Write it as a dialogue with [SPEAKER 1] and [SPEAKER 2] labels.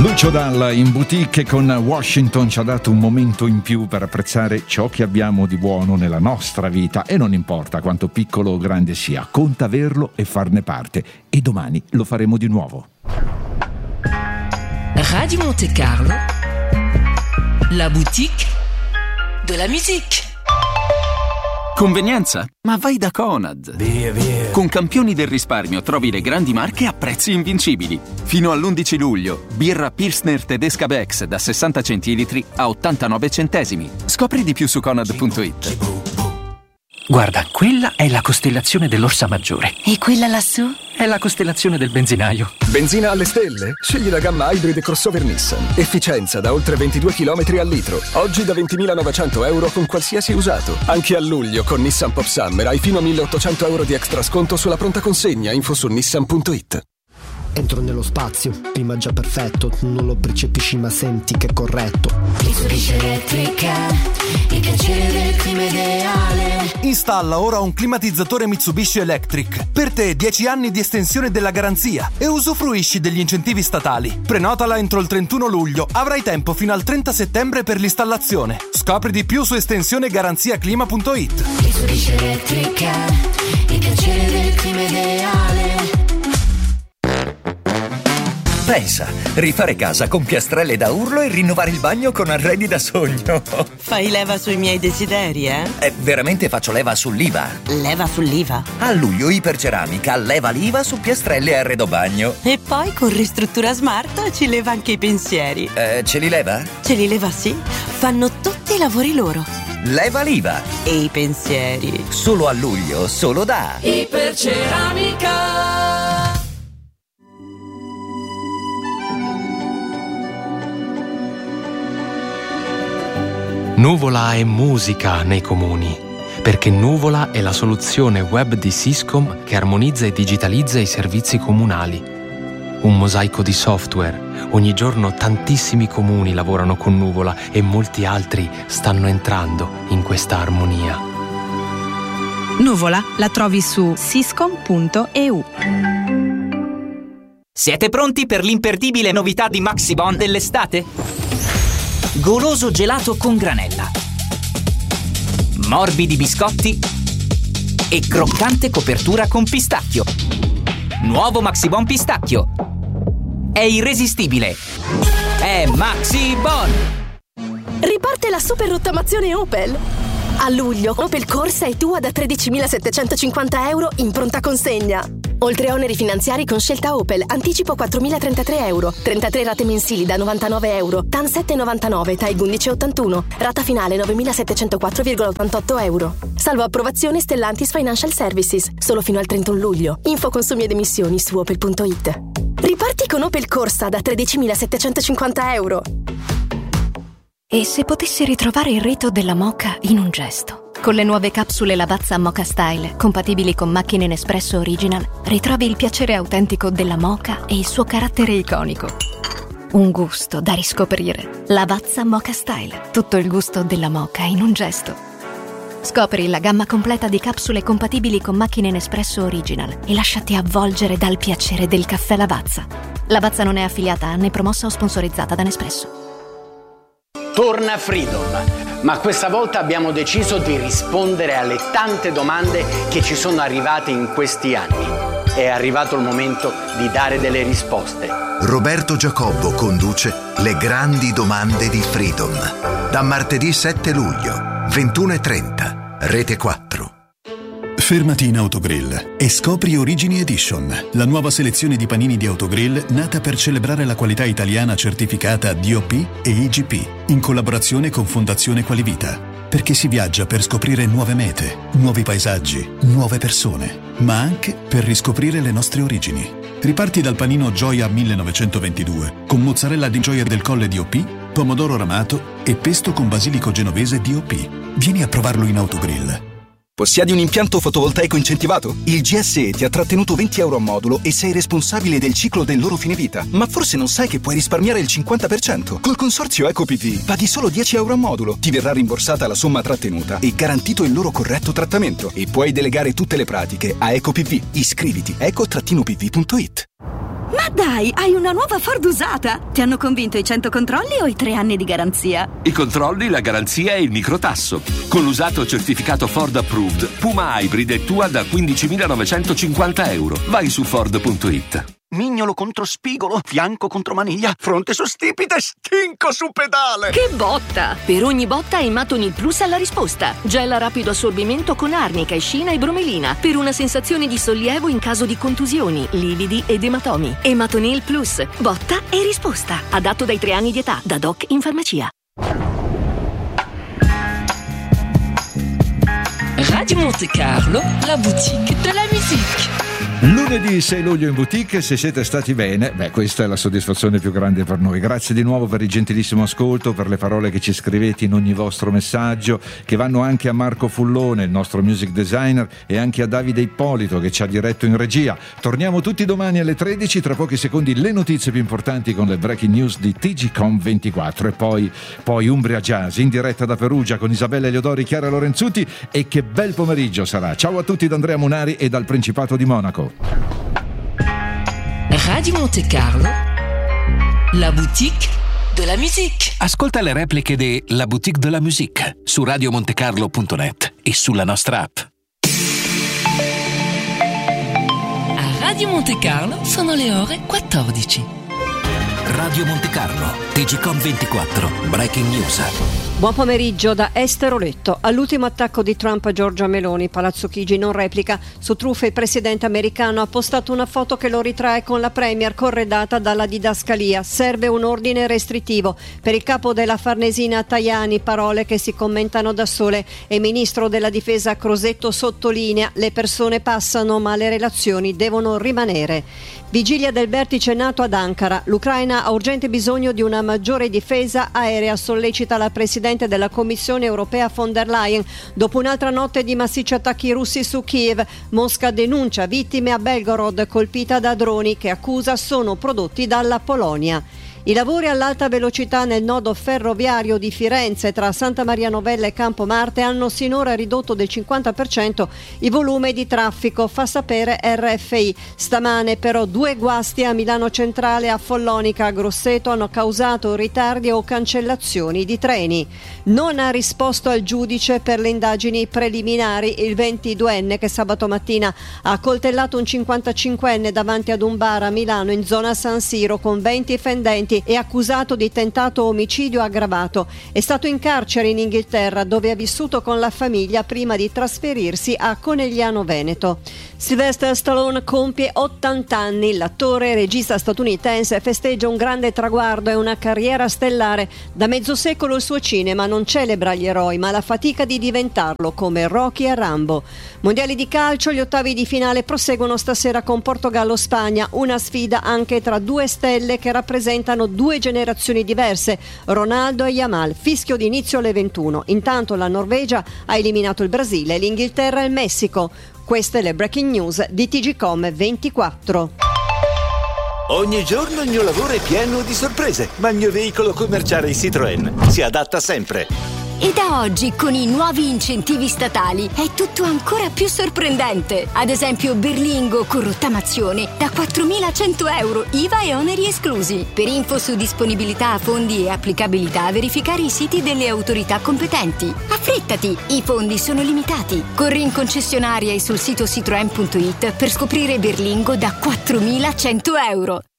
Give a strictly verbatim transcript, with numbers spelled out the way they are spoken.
[SPEAKER 1] Lucio Dalla in boutique con Washington ci ha dato un momento in più per apprezzare ciò che abbiamo di buono nella nostra vita, e non importa quanto piccolo o grande sia, conta averlo e farne parte, e domani lo faremo di nuovo.
[SPEAKER 2] Radio Monte Carlo, la boutique de la musique.
[SPEAKER 3] Convenienza? Ma vai da Conad!
[SPEAKER 4] Via, via!
[SPEAKER 3] Con Campioni del Risparmio trovi le grandi marche a prezzi invincibili. Fino all'undici luglio, birra Pilsner tedesca Beck's da sessanta centilitri a ottantanove centesimi. Scopri di più su conad punto it.
[SPEAKER 4] Guarda, quella è la costellazione dell'Orsa Maggiore.
[SPEAKER 2] E quella lassù?
[SPEAKER 4] È la costellazione del benzinaio.
[SPEAKER 5] Benzina alle stelle? Scegli la gamma Hybrid e crossover Nissan. Efficienza da oltre ventidue chilometri al litro. Oggi da ventimilanovecento euro con qualsiasi usato. Anche a luglio con Nissan Pop Summer hai fino a milleottocento euro di extra sconto sulla pronta consegna. Info su nissan punto it.
[SPEAKER 6] Entro nello spazio, clima già perfetto, non lo percepisci ma senti che è corretto.
[SPEAKER 7] Mitsubishi Elettrica, il piacere del clima ideale.
[SPEAKER 8] Installa ora un climatizzatore Mitsubishi Electric. Per te dieci anni di estensione della garanzia e usufruisci degli incentivi statali. Prenotala entro il trentuno luglio, avrai tempo fino al trenta settembre per l'installazione. Scopri di più su estensione garanzia clima punto it.
[SPEAKER 7] Mitsubishi Elettrica, il piacere del clima ideale.
[SPEAKER 9] Pensa, rifare casa con piastrelle da urlo e rinnovare il bagno con arredi da sogno.
[SPEAKER 10] Fai leva sui miei desideri, eh?
[SPEAKER 9] Eh, veramente faccio leva sull'I V A.
[SPEAKER 10] Leva sull'I V A?
[SPEAKER 9] A luglio Iperceramica leva l'I V A su piastrelle e arredo bagno.
[SPEAKER 10] E poi con Ristruttura Smart ci leva anche i pensieri.
[SPEAKER 9] Eh, ce li leva?
[SPEAKER 10] Ce li leva, sì. Fanno tutti i lavori loro.
[SPEAKER 9] Leva l'I V A.
[SPEAKER 10] E i pensieri.
[SPEAKER 9] Solo a luglio, solo da
[SPEAKER 2] Iperceramica.
[SPEAKER 11] Nuvola è musica nei comuni, perché Nuvola è la soluzione web di Syscom che armonizza e digitalizza i servizi comunali. Un mosaico di software. Ogni giorno tantissimi comuni lavorano con Nuvola e molti altri stanno entrando in questa armonia.
[SPEAKER 12] Nuvola la trovi su syscom punto e u.
[SPEAKER 13] Siete pronti per l'imperdibile novità di Maxibon dell'estate? Goloso gelato con granella, morbidi biscotti e croccante copertura con pistacchio. Nuovo Maxibon pistacchio. È irresistibile. È Maxibon.
[SPEAKER 14] Riparte la super rottamazione Opel. A luglio Opel Corsa è tua da tredicimilasettecentocinquanta euro in pronta consegna. Oltre oneri finanziari con scelta Opel, anticipo quattromilatrentatré euro, trentatré rate mensili da novantanove euro, T A N sette virgola novantanove, T A I undici virgola ottantuno, rata finale novemilasettecentoquattro virgola ottantotto euro. Salvo approvazione Stellantis Financial Services, solo fino al trentuno luglio. Info consumi ed emissioni su opel punto it. Riparti con Opel Corsa da tredicimilasettecentocinquanta euro.
[SPEAKER 15] E se potessi ritrovare il rito della moka in un gesto? Con le nuove capsule Lavazza Moka Style, compatibili con macchine Nespresso Original, ritrovi il piacere autentico della moka e il suo carattere iconico. Un gusto da riscoprire. Lavazza Moka Style, tutto il gusto della moka in un gesto. Scopri la gamma completa di capsule compatibili con macchine Nespresso Original e lasciati avvolgere dal piacere del caffè Lavazza. Lavazza non è affiliata né promossa o sponsorizzata da Nespresso.
[SPEAKER 16] Torna Freedom, ma questa volta abbiamo deciso di rispondere alle tante domande che ci sono arrivate in questi anni. È arrivato il momento di dare delle risposte.
[SPEAKER 17] Roberto Giacobbo conduce Le grandi domande di Freedom. Da martedì sette luglio, ventuno e trenta, Rete quattro.
[SPEAKER 18] Fermati in Autogrill e scopri Origini Edition, la nuova selezione di panini di Autogrill nata per celebrare la qualità italiana certificata D O P e I G P, in collaborazione con Fondazione Qualivita. Perché si viaggia per scoprire nuove mete, nuovi paesaggi, nuove persone, ma anche per riscoprire le nostre origini. Riparti dal panino Gioia millenovecentoventidue, con mozzarella di Gioia del Colle D O P, pomodoro ramato e pesto con basilico genovese D O P. Vieni a provarlo in Autogrill.
[SPEAKER 19] Possiedi un impianto fotovoltaico incentivato? Il G S E ti ha trattenuto venti euro a modulo e sei responsabile del ciclo del loro fine vita. Ma forse non sai che puoi risparmiare il cinquanta per cento. Col consorzio EcoPV paghi solo dieci euro a modulo. Ti verrà rimborsata la somma trattenuta e garantito il loro corretto trattamento. E puoi delegare tutte le pratiche a EcoPV. Iscriviti eco P V punto it.
[SPEAKER 12] Ma dai, hai una nuova Ford usata! Ti hanno convinto i cento controlli o i tre anni di garanzia?
[SPEAKER 20] I controlli, la garanzia e il microtasso. Con l'usato certificato Ford Approved, Puma Hybrid è tua da quindicimilanovecentocinquanta euro. Vai su Ford punto it.
[SPEAKER 21] Mignolo contro spigolo, fianco contro maniglia, fronte su stipite, stinco su pedale.
[SPEAKER 12] Che botta! Per ogni botta Ematonil Plus alla risposta. Gel a rapido assorbimento con arnica, escina e bromelina per una sensazione di sollievo in caso di contusioni, lividi ed ematomi. Ematonil Plus, botta e risposta. Adatto dai tre anni di età, da doc in farmacia.
[SPEAKER 2] Radio Monte Carlo, la boutique de la musique.
[SPEAKER 1] Lunedì sei luglio in boutique, se siete stati bene, beh, questa è la soddisfazione più grande per noi. Grazie di nuovo per il gentilissimo ascolto, per le parole che ci scrivete in ogni vostro messaggio, che vanno anche a Marco Fullone, il nostro music designer, e anche a Davide Ippolito che ci ha diretto in regia. Torniamo tutti domani alle tredici, tra pochi secondi le notizie più importanti con le breaking news di T G Com ventiquattro e poi, poi Umbria Jazz in diretta da Perugia con Isabella Eleodori, Chiara Lorenzuti, e che bel pomeriggio sarà. Ciao a tutti da Andrea Munari e dal Principato di Monaco.
[SPEAKER 2] Radio Monte Carlo, la boutique de la musique.
[SPEAKER 4] Ascolta le repliche di La Boutique de la Musique su radiomontecarlo punto net e sulla nostra app.
[SPEAKER 2] A Radio Monte Carlo sono le ore quattordici.
[SPEAKER 4] Radio Monte Carlo, T G Com ventiquattro, Breaking News.
[SPEAKER 22] Buon pomeriggio da Esther Oletto. All'ultimo attacco di Trump a Giorgia Meloni, Palazzo Chigi non replica. Su truffe il presidente americano ha postato una foto che lo ritrae con la premier corredata dalla didascalia. Serve un ordine restrittivo. Per il capo della Farnesina Tajani, parole che si commentano da sole, e il ministro della difesa Crosetto sottolinea: le persone passano ma le relazioni devono rimanere. Vigilia del vertice NATO ad Ankara. L'Ucraina ha urgente bisogno di una maggiore difesa aerea, sollecita la presidente della Commissione europea von der Leyen. Dopo un'altra notte di massicci attacchi russi su Kiev, Mosca denuncia vittime a Belgorod colpita da droni che accusa sono prodotti dalla Polonia. I lavori all'alta velocità nel nodo ferroviario di Firenze tra Santa Maria Novella e Campomarte hanno sinora ridotto del cinquanta per cento il volume di traffico, fa sapere R F I. Stamane però due guasti a Milano Centrale e a Follonica a Grosseto hanno causato ritardi o cancellazioni di treni. Non ha risposto al giudice per le indagini preliminari il ventiduenne che sabato mattina ha accoltellato un cinquantacinquenne davanti ad un bar a Milano in zona San Siro con venti fendenti. È accusato di tentato omicidio aggravato. È stato in carcere in Inghilterra, dove ha vissuto con la famiglia prima di trasferirsi a Conegliano Veneto. Sylvester Stallone compie ottanta anni. L'attore e regista statunitense festeggia un grande traguardo e una carriera stellare. Da mezzo secolo il suo cinema non celebra gli eroi, ma la fatica di diventarlo, come Rocky e Rambo. Mondiali di calcio, gli ottavi di finale proseguono stasera con Portogallo-Spagna, una sfida anche tra due stelle che rappresentano due generazioni diverse, Ronaldo e Yamal. Fischio di inizio alle ventuno. Intanto la Norvegia ha eliminato il Brasile, l'Inghilterra e il Messico. Queste le breaking news di T G Com ventiquattro.
[SPEAKER 23] Ogni giorno il mio lavoro è pieno di sorprese, ma il mio veicolo commerciale Citroën si adatta sempre.
[SPEAKER 24] E da oggi, con i nuovi incentivi statali, è tutto ancora più sorprendente. Ad esempio Berlingo con rottamazione da quattromilacento euro, I V A e oneri esclusi. Per info su disponibilità, fondi e applicabilità, verificare i siti delle autorità competenti. Affrettati, i fondi sono limitati. Corri in concessionaria e sul sito citroen punto it per scoprire Berlingo da quattromilacento euro.